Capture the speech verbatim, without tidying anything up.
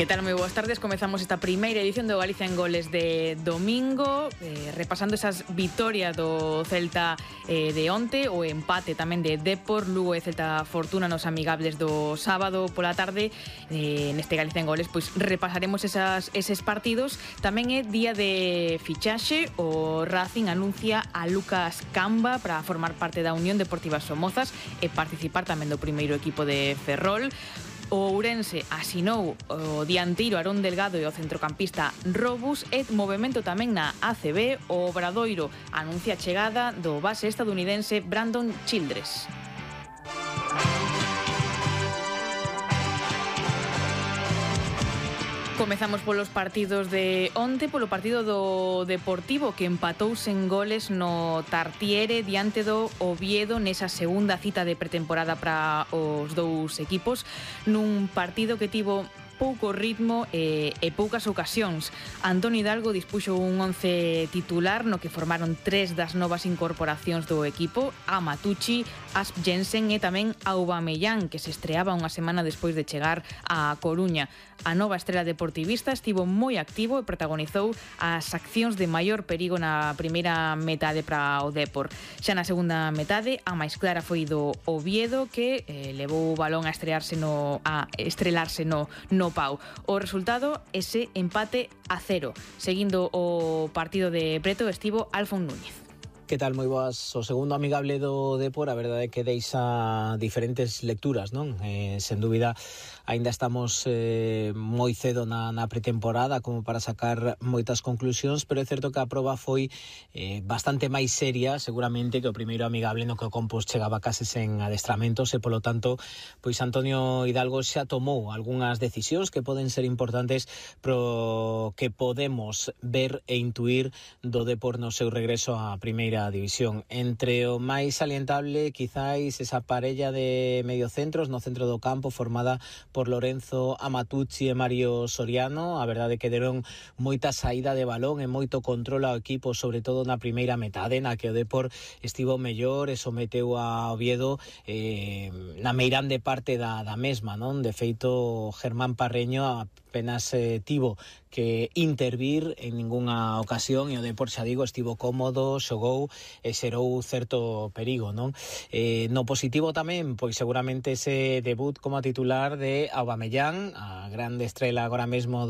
Que tal? Moi boas tardes. Comezamos esta primeira edición do Galicia en Goles de domingo, eh, repasando esas vitorias do Celta eh, de onte, o empate tamén de Depor, Lugo e Celta Fortuna nos amigables do sábado pola tarde. Eh, neste Galicia en Goles pois repasaremos esas, eses partidos. Tamén é día de fichaxe. O Racing anuncia a Lucas Camba para formar parte da Unión Deportiva Somozas e participar tamén do primeiro equipo de Ferrol. O Ourense asinou o dianteiro Arón Delgado e o centrocampista Robus, e movemento tamén na A C B. O Obradoiro anuncia a chegada do base estadounidense Brandon Childress. Comezamos polos partidos de onte, polo partido do Deportivo, que empatou sen goles no Tartiere diante do Oviedo nesa segunda cita de pretemporada para os dous equipos, nun partido que tivo pouco ritmo e, e poucas ocasións. Antonio Hidalgo dispuxo un once titular no que formaron tres das novas incorporacións do equipo: Amatucci, Asp Jensen e tamén Aubameyang, que se estreaba unha semana despois de chegar a Coruña. A nova estrela deportivista estivo moi activo e protagonizou as accións de maior perigo na primeira metade para o Depor. Xa na segunda metade, a máis clara foi do Oviedo, que eh, levou o balón a estrearse no a estrelarse no no pau. O resultado, ese empate a cero. Seguindo o partido de preto estivo Alfon Núñez. Que tal? Moi boas. O segundo amigable do Depor, a verdade é que deixa diferentes lecturas, non? Eh, sen dúbida, aínda estamos eh, moi cedo na, na pretemporada como para sacar moitas conclusións, pero é certo que a proba foi eh, bastante máis seria, seguramente, que o primeiro amigable no que o Compos chegaba case sen adestramentos, e polo tanto, pois Antonio Hidalgo xa tomou algunhas decisións que poden ser importantes pro que podemos ver e intuir do Depor no seu regreso á primeira división. Entre o máis salientable, quizáis esa parella de mediocentros no centro do campo formada por Lorenzo Amatucci e Mario Soriano. A verdade que deron moita saída de balón e moito control ao equipo, sobre todo na primeira metade, na que o Depor estivo mellor e someteu a Oviedo eh, na meirande parte da, da mesma, non? De feito, Germán Parreño apenas eh, tivo que intervir en ningunha ocasión, e o Depor, xa digo, estivo cómodo, xogou e xerou certo perigo, non? Eh, no positivo tamén, pois seguramente ese debut como titular de Aubameyang, a grande estrela agora mesmo